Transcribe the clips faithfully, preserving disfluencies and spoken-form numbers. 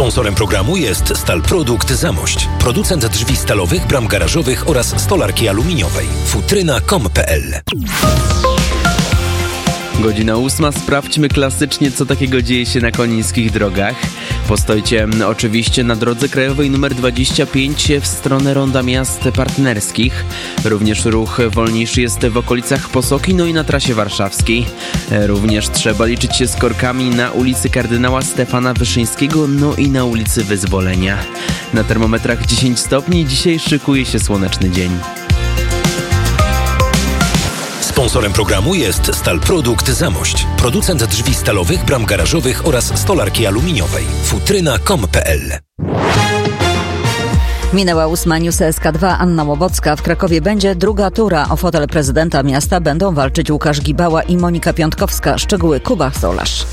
Sponsorem programu jest Stalprodukt Zamość, producent drzwi stalowych, bram garażowych oraz stolarki aluminiowej. futryna kropka com kropka p l. Godzina ósma. Sprawdźmy klasycznie, co takiego dzieje się na konińskich drogach. Postojcie oczywiście na drodze krajowej numer dwadzieścia pięć w stronę Ronda Miast Partnerskich. Również ruch wolniejszy jest w okolicach Posoki, no i na trasie warszawskiej. Również trzeba liczyć się z korkami na ulicy Kardynała Stefana Wyszyńskiego, no i na ulicy Wyzwolenia. Na termometrach dziesięć stopni, dzisiaj szykuje się słoneczny dzień. Sponsorem programu jest Stalprodukt Zamość, producent drzwi stalowych, bram garażowych oraz stolarki aluminiowej. futryna kropka com kropka p l. Minęła ósma, News S K dwa, Anna Łobocka. W Krakowie będzie druga tura. O fotel prezydenta miasta będą walczyć Łukasz Gibała i Monika Piątkowska. Szczegóły Kuba Solarz.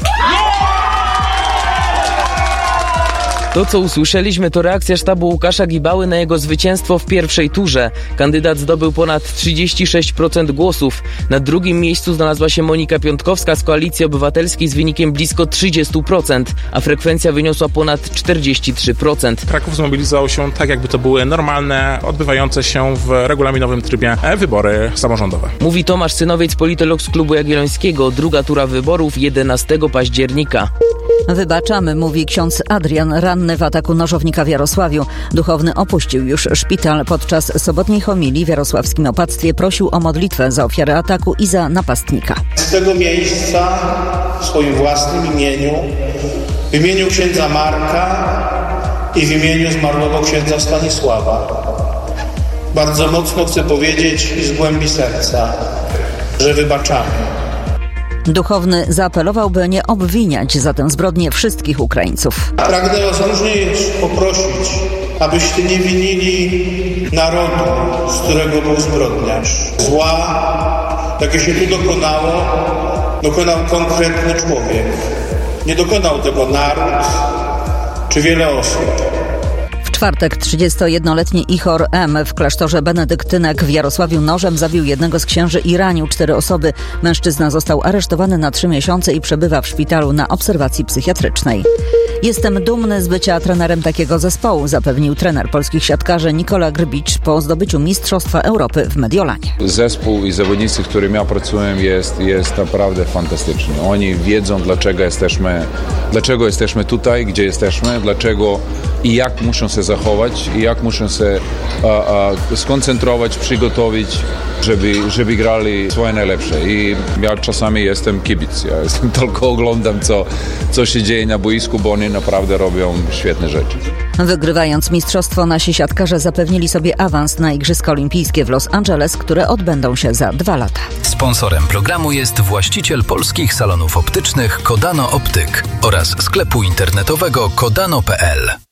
To, co usłyszeliśmy, to reakcja sztabu Łukasza Gibały na jego zwycięstwo w pierwszej turze. Kandydat zdobył ponad trzydzieści sześć procent głosów. Na drugim miejscu znalazła się Monika Piątkowska z Koalicji Obywatelskiej z wynikiem blisko trzydzieści procent, a frekwencja wyniosła ponad czterdzieści trzy procent. Kraków zmobilizował się tak, jakby to były normalne, odbywające się w regulaminowym trybie wybory samorządowe. Mówi Tomasz Synowiec, politolog z Klubu Jagiellońskiego. Druga tura wyborów jedenastego października. Wybaczamy, mówi ksiądz Adrian, ranny w ataku nożownika w Jarosławiu. Duchowny opuścił już szpital. Podczas sobotniej homilii w jarosławskim opactwie prosił o modlitwę za ofiarę ataku i za napastnika. Z tego miejsca w swoim własnym imieniu, w imieniu księdza Marka i w imieniu zmarłego księdza Stanisława bardzo mocno chcę powiedzieć i z głębi serca, że wybaczamy. Duchowny zaapelował, by nie obwiniać za tę zbrodnię wszystkich Ukraińców. Pragnę was również poprosić, abyście nie winili narodu, z którego był zbrodniarz. Zła, jakie się tu dokonało, dokonał konkretny człowiek. Nie dokonał tego naród czy wiele osób. W czwartek trzydziestojednoletni Ihor M. w klasztorze benedyktynek w Jarosławiu nożem zabił jednego z księży i ranił cztery osoby. Mężczyzna został aresztowany na trzy miesiące i przebywa w szpitalu na obserwacji psychiatrycznej. Jestem dumny z bycia trenerem takiego zespołu, zapewnił trener polskich siatkarzy Nikola Grbicz po zdobyciu Mistrzostwa Europy w Mediolanie. Zespół i zawodnicy, którym ja pracuję, jest, jest naprawdę fantastyczny. Oni wiedzą, dlaczego jesteśmy, dlaczego jesteśmy tutaj, gdzie jesteśmy, dlaczego i jak muszą się zachować i jak muszą się a, a, skoncentrować, przygotować, żeby, żeby grali swoje najlepsze. I ja czasami jestem kibic, ja jestem, tylko oglądam, co, co się dzieje na boisku, bo oni naprawdę robią świetne rzeczy. Wygrywając mistrzostwo, nasi siatkarze zapewnili sobie awans na Igrzyska Olimpijskie w Los Angeles, które odbędą się za dwa lata. Sponsorem programu jest właściciel polskich salonów optycznych Kodano Optyk oraz sklepu internetowego kodano kropka p l.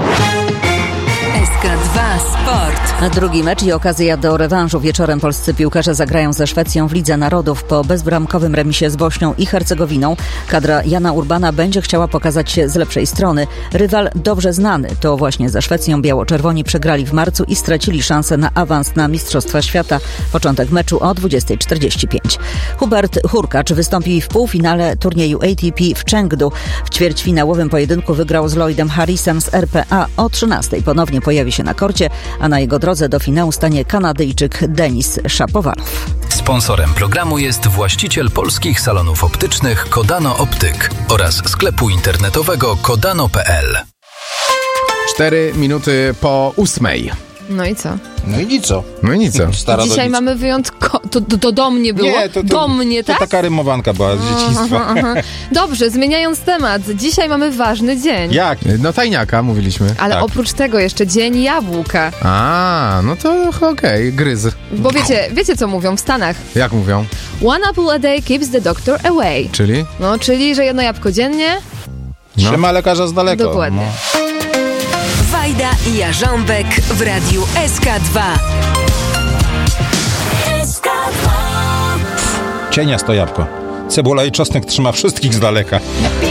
S K dwa Sport. Drugi mecz i okazja do rewanżu. Wieczorem polscy piłkarze zagrają ze Szwecją w Lidze Narodów. Po bezbramkowym remisie z Bośnią i Hercegowiną kadra Jana Urbana będzie chciała pokazać się z lepszej strony. Rywal dobrze znany. To właśnie ze Szwecją biało-czerwoni przegrali w marcu i stracili szansę na awans na Mistrzostwa Świata. Początek meczu o dwudziesta czterdzieści pięć. Hubert Hurkacz wystąpi w półfinale turnieju A T P w Chengdu. W ćwierćfinałowym pojedynku wygrał z Lloydem Harrisem z R P A. O trzynastej ponownie pojawi się na korcie, a na jego drodze do finału stanie Kanadyjczyk Denis Szapowalow. Sponsorem programu jest właściciel polskich salonów optycznych Kodano Optyk oraz sklepu internetowego kodano kropka p l. Cztery minuty po ósmej. No i co? No i nic co. No i nic co. Stara Dzisiaj do mamy wyjątkowo... To, to, to do mnie było? Nie, to, to, do mnie, tak? To taka rymowanka była z dzieciństwa. Aha, aha. Dobrze, zmieniając temat. Dzisiaj mamy ważny dzień. Jak? No tajniaka mówiliśmy. Ale tak. Oprócz tego jeszcze dzień jabłka. A, no to okej, okay, gryz. Bo wiecie, wiecie co mówią w Stanach? Jak mówią? One apple a day keeps the doctor away. Czyli? No, czyli, że jedno jabłko dziennie. No. Trzyma lekarza z daleka. Dokładnie. No. Wajda i Jarząbek w radiu S K dwa. S K dwa. Cieniasto jabłko. Cebula i czosnek trzyma wszystkich z daleka.